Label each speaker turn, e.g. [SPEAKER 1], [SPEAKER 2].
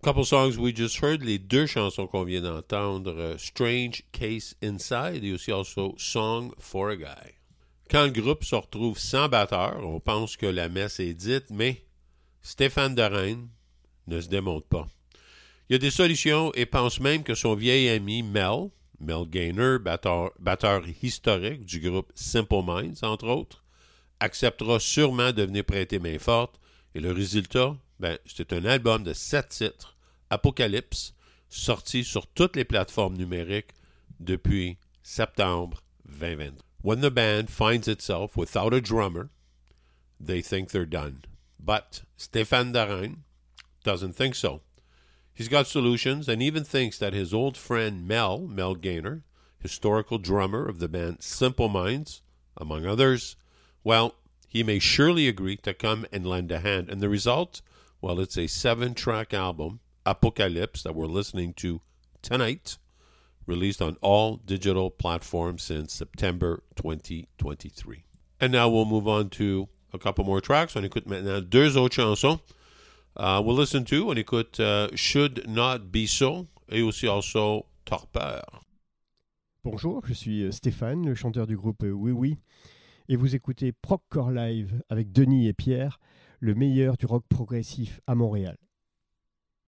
[SPEAKER 1] Couple songs we just heard, les deux chansons qu'on vient d'entendre, Strange Case Inside et aussi also Song for a Guy. Quand le groupe se retrouve sans batteur, on pense que la messe est dite, mais Stéphane Dereine ne se démonte pas. Il y a des solutions et pense même que son vieil ami Mel Gaynor, batteur historique du groupe Simple Minds, entre autres, acceptera sûrement de venir prêter main forte. Et le résultat, c'est un album de 7 titres, Apocalypse, sorti sur toutes les plateformes numériques depuis septembre 2020. When the band finds itself without a drummer, they think they're done. But Stéphane Dereine doesn't think so. He's got solutions and even thinks that his old friend Mel Gaynor, historical drummer of the band Simple Minds, among others, well, he may surely agree to come and lend a hand. And the result, well, it's a 7-track album, Apocalypse, that we're listening to tonight, released on all digital platforms since September 2023. And now we'll move on to a couple more tracks. On écoute maintenant 2 autres chansons. We'll listen to, on écoute Should Not Be So et aussi also Torpeur.
[SPEAKER 2] Bonjour, je suis Stéphane, le chanteur du groupe Oui Oui, et vous écoutez Progcore Live avec Denis et Pierre, le meilleur du rock progressif à Montréal.